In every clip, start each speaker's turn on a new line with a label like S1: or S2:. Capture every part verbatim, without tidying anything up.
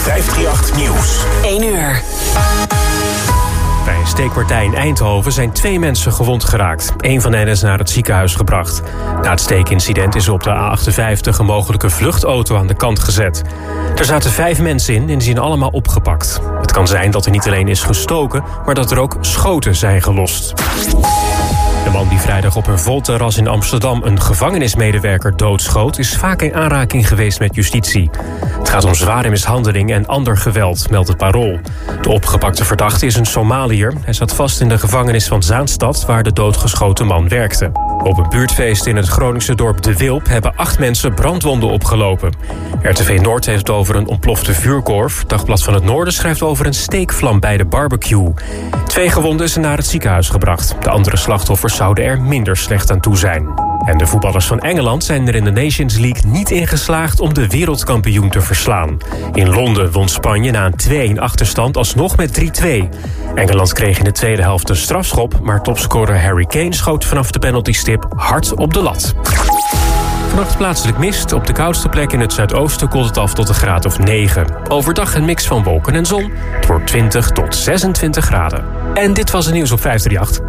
S1: vijfdrieënachtig Nieuws.
S2: één uur.
S3: Bij een steekpartij in Eindhoven zijn twee mensen gewond geraakt. Eén van hen is naar het ziekenhuis gebracht. Na het steekincident is er op de A achtenvijftig een mogelijke vluchtauto aan de kant gezet. Er zaten vijf mensen in en die zijn allemaal opgepakt. Het kan zijn dat er niet alleen is gestoken, maar dat er ook schoten zijn gelost. De man die vrijdag op een vol terras in Amsterdam een gevangenismedewerker doodschoot, is vaak in aanraking geweest met justitie. Het gaat om zware mishandeling en ander geweld, meldt het Parool. De opgepakte verdachte is een Somaliër. Hij zat vast in de gevangenis van Zaanstad, waar de doodgeschoten man werkte. Op een buurtfeest in het Groningse dorp De Wilp hebben acht mensen brandwonden opgelopen. R T V Noord heeft het over een ontplofte vuurkorf. Dagblad van het Noorden schrijft over een steekvlam bij de barbecue. Twee gewonden zijn naar het ziekenhuis gebracht. De andere slachtoffers zouden er minder slecht aan toe zijn. En de voetballers van Engeland zijn er in de Nations League niet in geslaagd om de wereldkampioen te verslaan. In Londen won Spanje na een twee-een achterstand alsnog met drie-twee. Engeland kreeg in de tweede helft een strafschop, maar topscorer Harry Kane schoot vanaf de penaltystip hard op de lat. Vannacht plaatselijk mist. Op de koudste plek in het zuidoosten koelt het af tot een graad of negen. Overdag een mix van wolken en zon. Het wordt twintig tot zesentwintig graden. En dit was het nieuws op vijfdrieënachtig.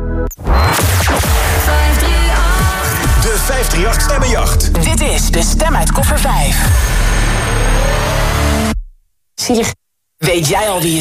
S1: De vijfdrieënachtig Stemmenjacht.
S2: Dit is de stem uit koffer vijf. Zielig. Weet jij al wie je